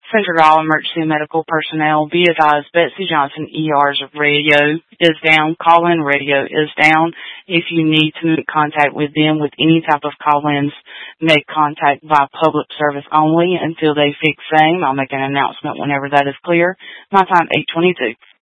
Central All Emergency Medical Personnel, be advised Betsy Johnson ER's radio is down. Call-in radio is down. If you need to make contact with them with any type of call-ins, make contact by public service only until they fix same. I'll make an announcement whenever that is clear. My time, 8:22.